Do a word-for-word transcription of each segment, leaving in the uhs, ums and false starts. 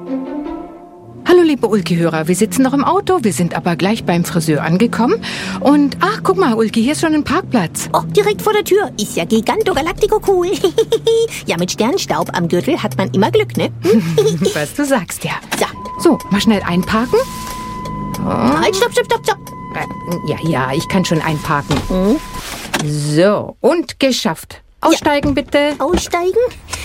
Hallo liebe Ulki-Hörer, wir sitzen noch im Auto, wir sind aber gleich beim Friseur angekommen. Und ach, guck mal, Ulki, hier ist schon ein Parkplatz. Oh, direkt vor der Tür. Ist ja Giganto Galactico cool. Ja, mit Sternstaub am Gürtel hat man immer Glück, ne? Was du sagst, ja. So. So, mal schnell einparken. Halt, stopp, stopp, stopp, stopp. Äh, Ja, ja, ich kann schon einparken. Mhm. So, und geschafft. Aussteigen, bitte. Aussteigen.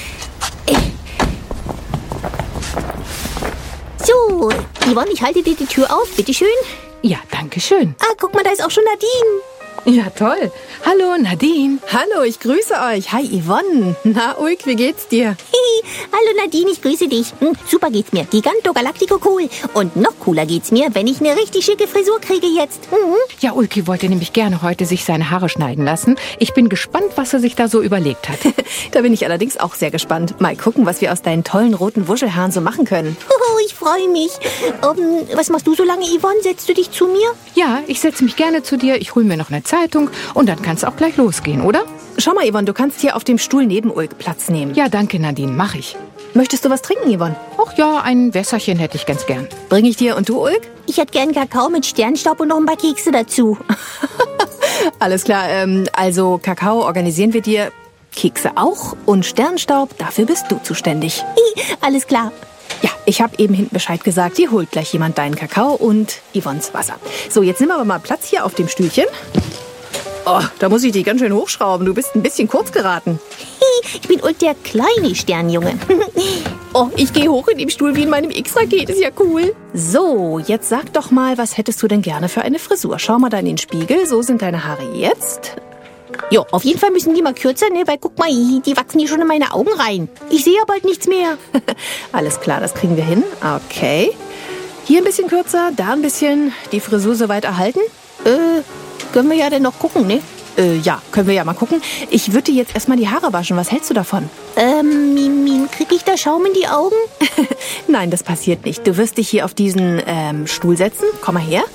So, Yvonne, ich halte dir die Tür auf, bitteschön. Ja, danke schön. Ah, guck mal, da ist auch schon Nadine. Ja, toll. Hallo, Nadine. Hallo, ich grüße euch. Hi, Yvonne. Na, Ulk, wie geht's dir? Hallo Nadine, ich grüße dich. Hm, super geht's mir. Giganto Galactico cool. Und noch cooler geht's mir, wenn ich eine richtig schicke Frisur kriege jetzt. Mhm. Ja, Ulki wollte nämlich gerne heute sich seine Haare schneiden lassen. Ich bin gespannt, was er sich da so überlegt hat. Da bin ich allerdings auch sehr gespannt. Mal gucken, was wir aus deinen tollen roten Wuschelhaaren so machen können. Oh, ich freue mich. Um, was machst du so lange, Yvonne? Setzt du dich zu mir? Ja, ich setze mich gerne zu dir. Ich hole mir noch eine Zeitung und dann kann es auch gleich losgehen, oder? Schau mal, Yvonne, du kannst hier auf dem Stuhl neben Ulk Platz nehmen. Ja, danke, Nadine, mach ich. Möchtest du was trinken, Yvonne? Ach ja, ein Wässerchen hätte ich ganz gern. Bring ich dir und du, Ulk? Ich hätte gern Kakao mit Sternstaub und noch ein paar Kekse dazu. Alles klar, ähm, also Kakao organisieren wir dir, Kekse auch und Sternstaub, dafür bist du zuständig. Alles klar. Ja, ich habe eben hinten Bescheid gesagt, hier holt gleich jemand deinen Kakao und Yvonnes Wasser. So, jetzt nehmen wir aber mal Platz hier auf dem Stühlchen. Oh, da muss ich dich ganz schön hochschrauben. Du bist ein bisschen kurz geraten. Ich bin Ulk, der kleine Sternjunge. Oh, ich gehe hoch in dem Stuhl wie in meinem X-Raket. Ist ja cool. So, jetzt sag doch mal, was hättest du denn gerne für eine Frisur? Schau mal da in den Spiegel. So sind deine Haare jetzt. Jo, auf jeden Fall müssen die mal kürzer, ne? Weil guck mal, die wachsen hier schon in meine Augen rein. Ich sehe ja bald nichts mehr. Alles klar, das kriegen wir hin. Okay. Hier ein bisschen kürzer, da ein bisschen. Die Frisur soweit erhalten? Äh, können wir ja dann noch gucken, ne? Äh, ja, können wir ja mal gucken. Ich würde dir jetzt erstmal die Haare waschen. Was hältst du davon? Ähm, Mim, Mim, krieg ich da Schaum in die Augen? Nein, das passiert nicht. Du wirst dich hier auf diesen ähm, Stuhl setzen. Komm mal her.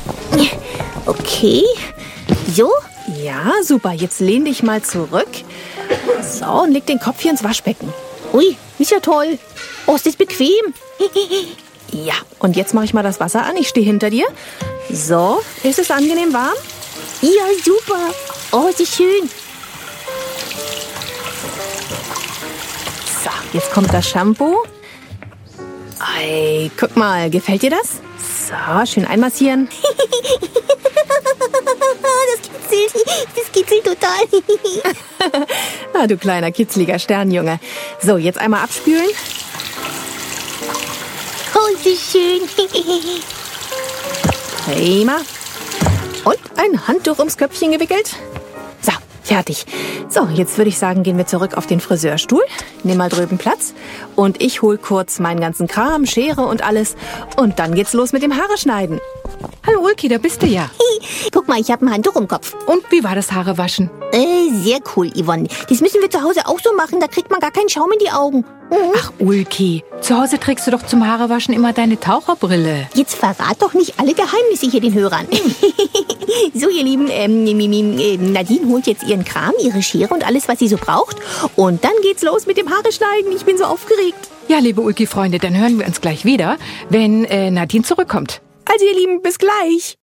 Okay. So? Ja, super. Jetzt lehn dich mal zurück. So, und leg den Kopf hier ins Waschbecken. Ui, ist ja toll. Oh, ist das bequem. Ja, und jetzt mache ich mal das Wasser an. Ich stehe hinter dir. So, ist es angenehm warm? Ja, super. Oh, ist das schön. So, jetzt kommt das Shampoo. Ei, guck mal, gefällt dir das? So, schön einmassieren. Das kitzelt, das kitzelt total. Na, du kleiner, kitzliger Sternjunge. So, jetzt einmal abspülen. Oh, ist das schön. Prima. Und ein Handtuch ums Köpfchen gewickelt. So, fertig. So, jetzt würde ich sagen, gehen wir zurück auf den Friseurstuhl. Nimm mal drüben Platz. Und ich hol kurz meinen ganzen Kram, Schere und alles. Und dann geht's los mit dem Haare schneiden. Hallo Ulki, da bist du ja. Guck mal, ich habe ein Handtuch im Kopf. Und wie war das Haarewaschen? Äh, sehr cool, Yvonne. Das müssen wir zu Hause auch so machen. Da kriegt man gar keinen Schaum in die Augen. Mhm. Ach Ulki, zu Hause trägst du doch zum Haarewaschen immer deine Taucherbrille. Jetzt verrat doch nicht alle Geheimnisse hier den Hörern. So, ihr Lieben, ähm, Nadine holt jetzt ihren Kram, ihre Schere und alles, was sie so braucht. Und dann geht's los mit dem Haare schneiden. Ich bin so aufgeregt. Ja, liebe Ulki-Freunde, dann hören wir uns gleich wieder, wenn äh, Nadine zurückkommt. Also, ihr Lieben, bis gleich.